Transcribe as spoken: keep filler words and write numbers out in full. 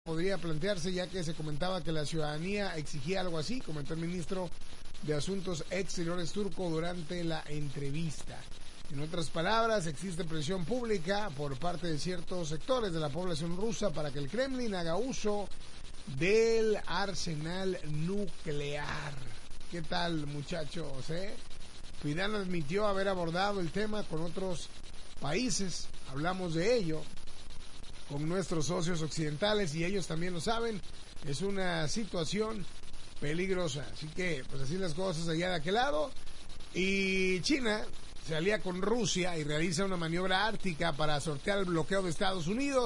podría plantearse, ya que se comentaba que la ciudadanía exigía algo así, comentó el ministro de Asuntos Exteriores turco durante la entrevista. En otras palabras, existe presión pública por parte de ciertos sectores de la población rusa para que el Kremlin haga uso del arsenal nuclear. ¿Qué tal, muchachos? Eh? Fidan admitió haber abordado el tema con otros países, hablamos de ello, con nuestros socios occidentales, y ellos también lo saben. Es una situación peligrosa, así que pues así las cosas allá de aquel lado. Y China se alía con Rusia y realiza una maniobra ártica para sortear el bloqueo de Estados Unidos.